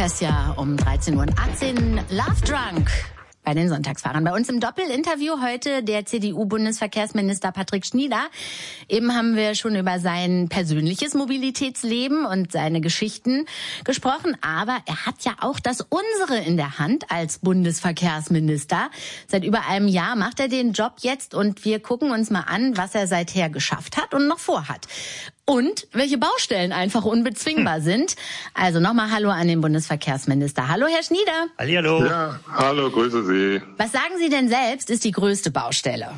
hörst ja um 13 Uhr und 18 Love Drunk bei den Sonntagsfahrern. Bei uns im Doppelinterview heute der CDU-Bundesverkehrsminister Patrick Schnieder. Eben haben wir schon über sein persönliches Mobilitätsleben und seine Geschichten gesprochen. Aber er hat ja auch das Unsere in der Hand als Bundesverkehrsminister. Seit über einem Jahr macht er den Job jetzt und wir gucken uns mal an, was er seither geschafft hat und noch vorhat. Und welche Baustellen einfach unbezwingbar sind. Also nochmal Hallo an den Bundesverkehrsminister. Hallo, Herr Schnieder. Hallihallo. Ja, hallo, grüße Sie. Was sagen Sie denn selbst, ist die größte Baustelle?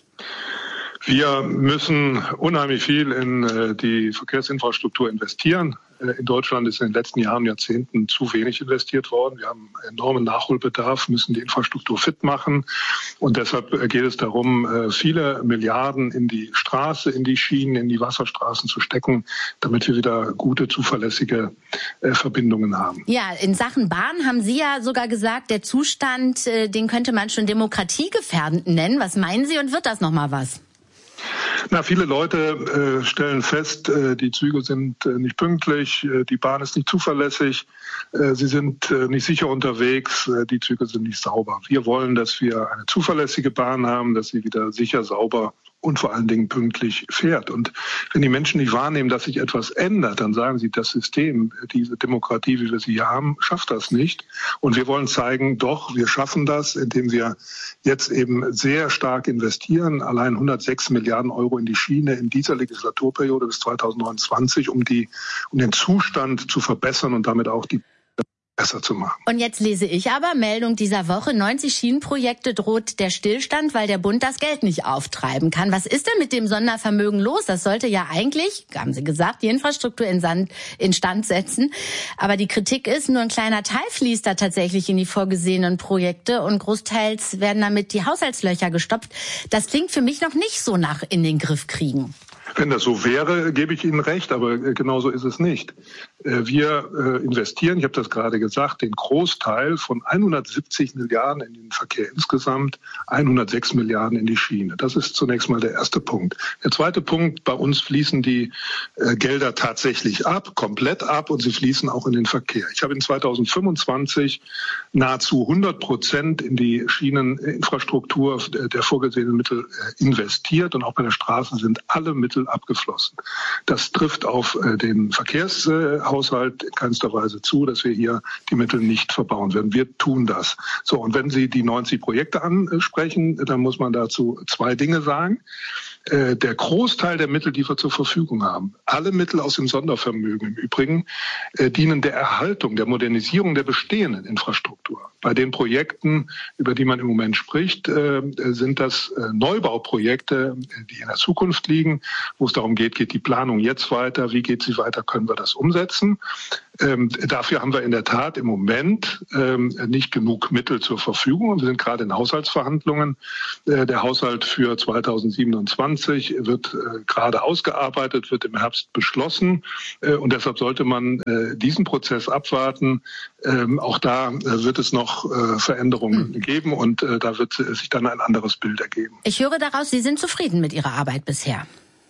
Wir müssen unheimlich viel in die Verkehrsinfrastruktur investieren. In Deutschland ist in den letzten Jahren, Jahrzehnten zu wenig investiert worden. Wir haben enormen Nachholbedarf, müssen die Infrastruktur fit machen. Und deshalb geht es darum, viele Milliarden in die Straße, in die Schienen, in die Wasserstraßen zu stecken, damit wir wieder gute, zuverlässige Verbindungen haben. Ja, in Sachen Bahn haben Sie ja sogar gesagt, der Zustand, den könnte man schon demokratiegefährdend nennen. Was meinen Sie und wird das nochmal was? Na, viele Leute stellen fest, die Züge sind nicht pünktlich, die Bahn ist nicht zuverlässig, sie sind nicht sicher unterwegs, die Züge sind nicht sauber. Wir wollen, dass wir eine zuverlässige Bahn haben, dass sie wieder sicher, sauber und vor allen Dingen pünktlich fährt. Und wenn die Menschen nicht wahrnehmen, dass sich etwas ändert, dann sagen sie, das System, diese Demokratie, wie wir sie hier haben, schafft das nicht. Und wir wollen zeigen, doch, wir schaffen das, indem wir jetzt eben sehr stark investieren, allein 106 Milliarden Euro in die Schiene in dieser Legislaturperiode bis 2029, um den Zustand zu verbessern und damit auch die besser zu machen. Und jetzt lese ich aber Meldung dieser Woche, 90 Schienenprojekte droht der Stillstand, weil der Bund das Geld nicht auftreiben kann. Was ist denn mit dem Sondervermögen los? Das sollte ja eigentlich, haben Sie gesagt, die Infrastruktur instand setzen. Aber die Kritik ist, nur ein kleiner Teil fließt da tatsächlich in die vorgesehenen Projekte und großteils werden damit die Haushaltslöcher gestopft. Das klingt für mich noch nicht so nach in den Griff kriegen. Wenn das so wäre, gebe ich Ihnen recht, aber genauso ist es nicht. Wir investieren, ich habe das gerade gesagt, den Großteil von 170 Milliarden in den Verkehr insgesamt, 106 Milliarden in die Schiene. Das ist zunächst mal der erste Punkt. Der zweite Punkt, bei uns fließen die Gelder tatsächlich ab, komplett ab und sie fließen auch in den Verkehr. Ich habe in 2025 nahezu 100% in die Schieneninfrastruktur der vorgesehenen Mittel investiert und auch bei der Straße sind alle Mittel abgeflossen. Das trifft auf den Verkehrshaushalt in keinster Weise zu, dass wir hier die Mittel nicht verbauen werden. Wir tun das. So, und wenn Sie die 90 Projekte ansprechen, dann muss man dazu zwei Dinge sagen. Der Großteil der Mittel, die wir zur Verfügung haben, alle Mittel aus dem Sondervermögen im Übrigen, dienen der Erhaltung, der Modernisierung der bestehenden Infrastruktur. Bei den Projekten, über die man im Moment spricht, sind das Neubauprojekte, die in der Zukunft liegen, wo es darum geht, geht die Planung jetzt weiter, wie geht sie weiter, können wir das umsetzen. Dafür haben wir in der Tat im Moment nicht genug Mittel zur Verfügung. Wir sind gerade in Haushaltsverhandlungen. Der Haushalt für 2027 wird gerade ausgearbeitet, wird im Herbst beschlossen. Und deshalb sollte man diesen Prozess abwarten. Auch da wird es noch Veränderungen geben und da wird sich dann ein anderes Bild ergeben. Ich höre daraus, Sie sind zufrieden mit Ihrer Arbeit bisher.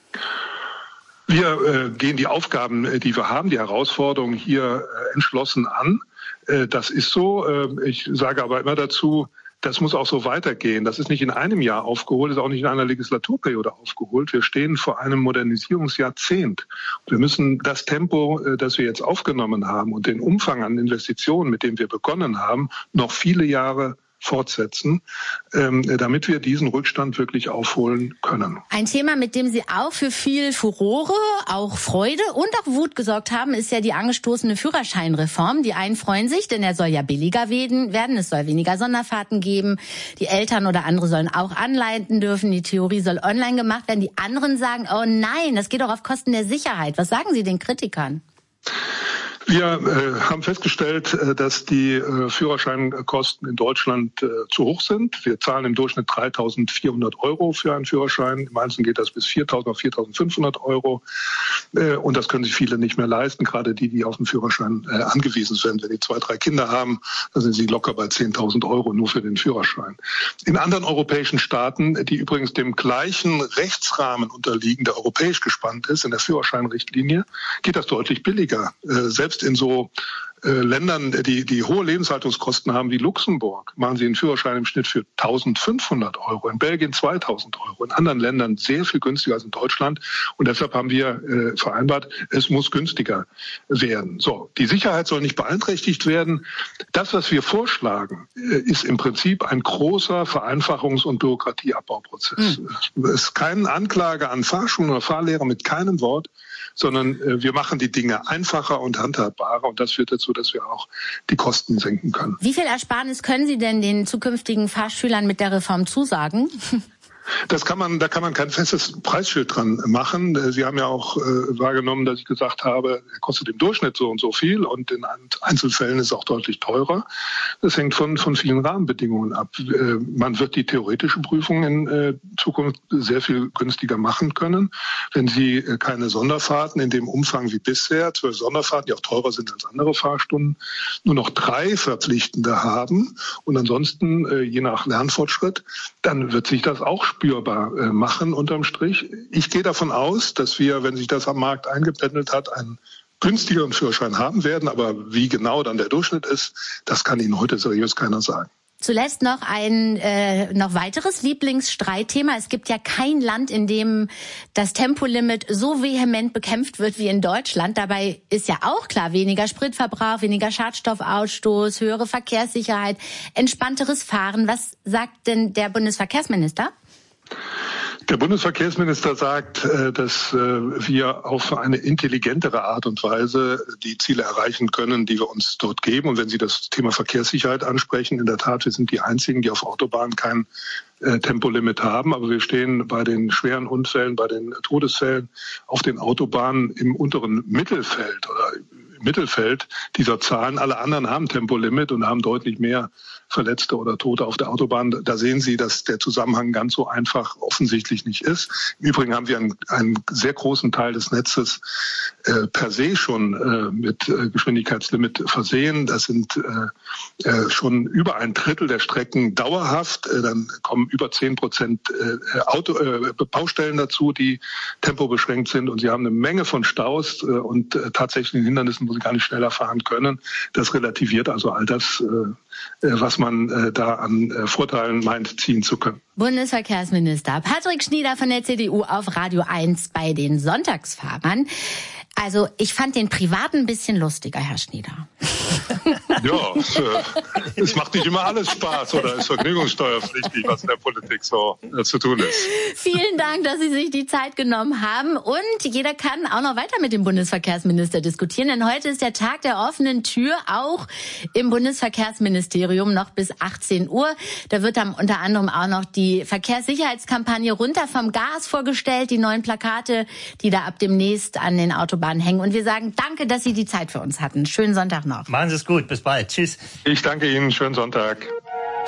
Wir gehen die Aufgaben, die wir haben, die Herausforderungen hier entschlossen an. Das ist so. Ich sage aber immer dazu, das muss auch so weitergehen. Das ist nicht in einem Jahr aufgeholt, ist auch nicht in einer Legislaturperiode aufgeholt. Wir stehen vor einem Modernisierungsjahrzehnt. Wir müssen das Tempo, das wir jetzt aufgenommen haben und den Umfang an Investitionen, mit dem wir begonnen haben, noch viele Jahre fortsetzen, damit wir diesen Rückstand wirklich aufholen können. Ein Thema, mit dem Sie auch für viel Furore, auch Freude und auch Wut gesorgt haben, ist ja die angestoßene Führerscheinreform. Die einen freuen sich, denn er soll ja billiger werden. Es soll weniger Sonderfahrten geben. Die Eltern oder andere sollen auch anleiten dürfen. Die Theorie soll online gemacht werden. Die anderen sagen, oh nein, das geht doch auf Kosten der Sicherheit. Was sagen Sie den Kritikern? Wir haben festgestellt, dass die Führerscheinkosten in Deutschland zu hoch sind. Wir zahlen im Durchschnitt 3.400 € für einen Führerschein. Im Einzelnen geht das bis 4.000 oder 4.500 €. Und das können sich viele nicht mehr leisten, gerade die auf den Führerschein angewiesen sind. Wenn die 2, 3 Kinder haben, dann sind sie locker bei 10.000 € nur für den Führerschein. In anderen europäischen Staaten, die übrigens dem gleichen Rechtsrahmen unterliegen, der europäisch gespannt ist, in der Führerscheinrichtlinie, geht das deutlich billiger. Selbst in so Ländern, die hohe Lebenshaltungskosten haben wie Luxemburg, machen sie einen Führerschein im Schnitt für 1.500 €, in Belgien 2.000 €, in anderen Ländern sehr viel günstiger als in Deutschland. Und deshalb haben wir vereinbart, es muss günstiger werden. So, die Sicherheit soll nicht beeinträchtigt werden. Das, was wir vorschlagen, ist im Prinzip ein großer Vereinfachungs- und Bürokratieabbauprozess. Es ist keine Anklage an Fahrschulen oder Fahrlehrer mit keinem Wort, sondern wir machen die Dinge einfacher und handhabbarer und das führt dazu, dass wir auch die Kosten senken können. Wie viel Ersparnis können Sie denn den zukünftigen Fahrschülern mit der Reform zusagen? Da kann man kein festes Preisschild dran machen. Sie haben ja auch wahrgenommen, dass ich gesagt habe, er kostet im Durchschnitt so und so viel und in Einzelfällen ist es auch deutlich teurer. Das hängt von vielen Rahmenbedingungen ab. Man wird die theoretische Prüfung in Zukunft sehr viel günstiger machen können, wenn Sie keine Sonderfahrten in dem Umfang wie bisher, 12 Sonderfahrten, die auch teurer sind als andere Fahrstunden, nur noch 3 verpflichtende haben und ansonsten je nach Lernfortschritt, dann wird sich das auch spürbar machen unterm Strich. Ich gehe davon aus, dass wir, wenn sich das am Markt eingependelt hat, einen günstigeren Führerschein haben werden. Aber wie genau dann der Durchschnitt ist, das kann Ihnen heute seriös keiner sagen. Zuletzt noch ein noch weiteres Lieblingsstreitthema. Es gibt ja kein Land, in dem das Tempolimit so vehement bekämpft wird wie in Deutschland. Dabei ist ja auch klar, weniger Spritverbrauch, weniger Schadstoffausstoß, höhere Verkehrssicherheit, entspannteres Fahren. Was sagt denn der Bundesverkehrsminister? Der Bundesverkehrsminister sagt, dass wir auf eine intelligentere Art und Weise die Ziele erreichen können, die wir uns dort geben. Und wenn Sie das Thema Verkehrssicherheit ansprechen, in der Tat, wir sind die Einzigen, die auf Autobahnen kein Tempolimit haben. Aber wir stehen bei den schweren Unfällen, bei den Todesfällen auf den Autobahnen im unteren Mittelfeld oder Mittelfeld dieser Zahlen. Alle anderen haben Tempolimit und haben deutlich mehr Verletzte oder Tote auf der Autobahn. Da sehen Sie, dass der Zusammenhang ganz so einfach offensichtlich nicht ist. Im Übrigen haben wir einen sehr großen Teil des Netzes per se schon mit Geschwindigkeitslimit versehen. Das sind schon über 1/3 der Strecken dauerhaft. Dann kommen über 10% Baustellen dazu, die tempobeschränkt sind. Und Sie haben eine Menge von Staus und tatsächlichen Hindernissen, wo Sie gar nicht schneller fahren können. Das relativiert also all das, was man da an Vorteilen meint, ziehen zu können. Bundesverkehrsminister Patrick Schnieder von der CDU auf Radio 1 bei den Sonntagsfahrern. Also ich fand den privat ein bisschen lustiger, Herr Schnieder. Ja, es macht nicht immer alles Spaß oder ist vergnügungssteuerpflichtig, was in der Politik so zu tun ist. Vielen Dank, dass Sie sich die Zeit genommen haben. Und jeder kann auch noch weiter mit dem Bundesverkehrsminister diskutieren, denn heute ist der Tag der offenen Tür, auch im Bundesverkehrsministerium noch bis 18 Uhr. Da wird dann unter anderem auch noch die Verkehrssicherheitskampagne Runter vom Gas vorgestellt, die neuen Plakate, die da ab demnächst an den Autobahnen hängen. Und wir sagen danke, dass Sie die Zeit für uns hatten. Schönen Sonntag noch. Machen Sie es gut. Bis bald. Tschüss. Ich danke Ihnen. Schönen Sonntag.